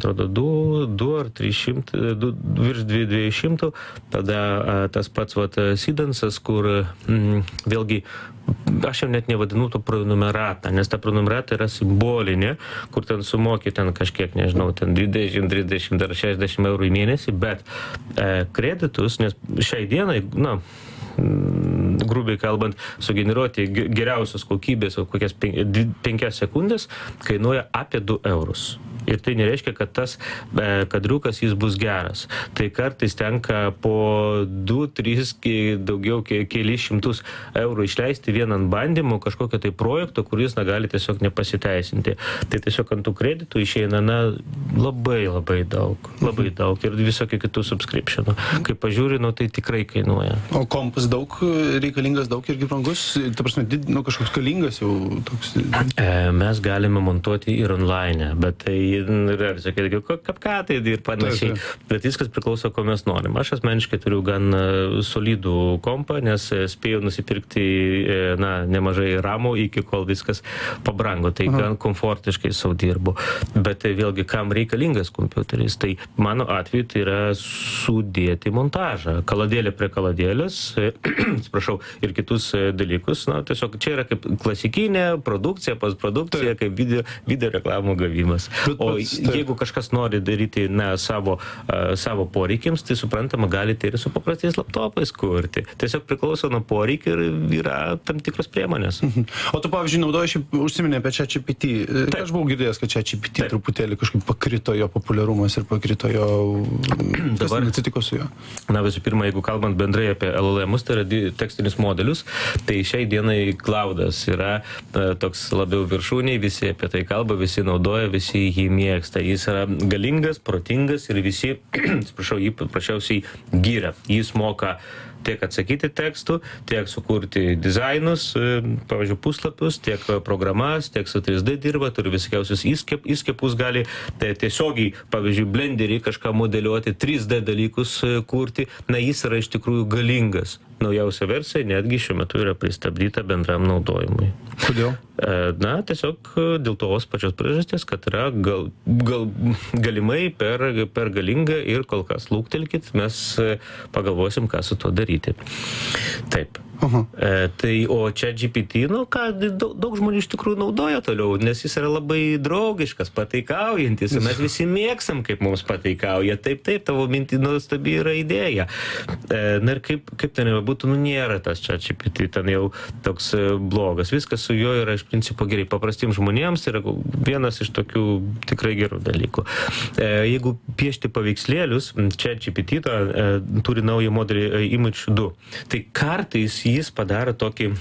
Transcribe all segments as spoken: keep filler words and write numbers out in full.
atrodo, du, du ar trys šimtai, du, virš dviejų šimtų, tada tas pats vat, Sidansas, kur mm, vėlgi, aš jau net nevadinu to prenumeratą, nes ta prenumerata yra simbolinė, kur ten sumoki ten kažkiek, nežinau, ten dvidešimt, trisdešimt ar šešiasdešimt eurų į mėnesį, bet e, kreditus, nes šiai dienai, na, grubiai kalbant, sugeneruoti geriausios kokybės, kokias penkias sekundės, kainuoja apie du eurus. Ir tai nereiškia, kad tas kadriukas jis bus geras. Tai kartais tenka po du, trys, daugiau keli šimtus eurų išleisti vieną ant bandymų kažkokio tai projekto, kuris negali tiesiog nepasiteisinti. Tai tiesiog ant tų kreditų išeina na, labai labai daug. Labai daug. Ir visokių kitų subscriptionų. Kai pažiūri, nu, tai tikrai kainuoja. O kompas daug, reikalingas daug irgi brangus? Ta prasme, nu, kažkoks galingas jau toks? E, mes galime montuoti ir online, bet tai yra visokie kapkatai ir panašiai. Taip, taip. Bet viskas priklauso, ko mes norim. Aš asmeniškai turiu gan solidų kompą, nes spėjau nusipirkti na, nemažai ramų, iki kol viskas pabrango. Tai Aha. gan komfortiškai savo dirbu. Bet tai vėlgi, kam reikalingas kompiuteris? Tai mano atveju tai yra sudėti montažą. Kaladėlė prie kaladėlės, atsiprašau, ir kitus dalykus. Na, tiesiog čia yra kaip klasikinė produkcija, postprodukcija, kaip video, video reklamų gavimas. O jeigu kažkas nori daryti na, savo, uh, savo poreikiams, tai suprantama, galite ir su paprastais laptopais kurti. Tiesiog priklauso nuo poreikio ir yra tam tikros priemonės. Mhm. O tu, pavyzdžiui, naudoji šiaip užsiminė apie ChatGPT. Aš buvau girdėjęs, kad ChatGPT truputėlį kažkaip pakrito jo populiarumas ir pakrito jo... Kas Dabar atsitiko su juo? Na, visų pirma, jeigu kalbant bendrai apie L L Mus, tai yra tekstinius modelius, tai šiai dienai Cloudas yra uh, toks labiau viršūniai, visi apie tai kalba, visi naudoja, visi jį mėgsta. Jis yra galingas, protingas ir visi, atsiprašau, jį paprasčiausiai gyria. Jis moka tiek atsakyti tekstų, tiek sukurti dizainus, pavyzdžiui, puslapius, tiek programas, tiek su trys D dirba, turi visokiausius įskep, įskepus, gali tai tiesiogiai, pavyzdžiui, blenderį kažką modeliuoti, trys D dalykus kurti. Na, jis yra iš tikrųjų galingas. Naujausia versija netgi šiuo metu yra pristabdyta bendram naudojimui. Kodėl? Na, tiesiog dėl tos pačios priežasties, kad yra gal, gal, galimai per, per galinga ir kol kas lūktelkit, mes pagalvosim, ką su to daryti. Taip. Aha. E, tai, o ChatGPT, nu ką, daug, daug žmonių iš tikrųjų naudoja toliau, nes jis yra labai draugiškas, pataikaujantis, ir mes visi mėgstam, kaip mums pataikauja. Taip, taip, tavo mintis nuostabi yra idėja. E, na ir kaip, kaip ten jau būtų, nu nėra tas ChatGPT, ten jau toks blogas. Viskas su juo yra iš principo gerai. Paprastiems žmonėms yra vienas iš tokių tikrai gerų dalykų. E, jeigu piešti paveikslėlius, ChatGPT to, e, turi naują modelį Image du. Tai kartais jis padaro tokį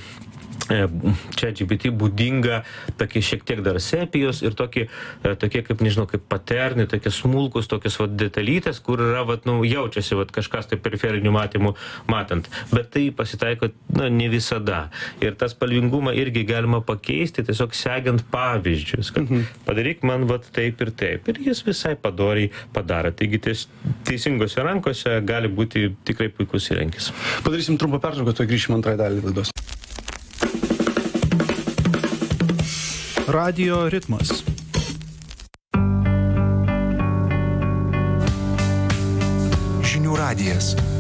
ChatGPT būdinga tokie šiek tiek dar sepijos ir tokie, tokie kaip, nežinau, kaip paternai, tokie smulkus, tokios vat, detalytės, kur yra, vat, nu, jaučiasi vat, kažkas tai periferinių matymų matant. Bet tai pasitaiko, na, ne visada. Ir tą spalvingumą irgi galima pakeisti, tiesiog segiant pavyzdžius, kad mhm. padaryk man vat, taip ir taip. Ir jis visai padoriai padaro. Taigi ties, teisingose rankose gali būti tikrai puikus įrankis. Padarysim trumpą pertrauką, tuoj grįšim antrąją dalį laidos. Radio ritmas. Žinių radijas.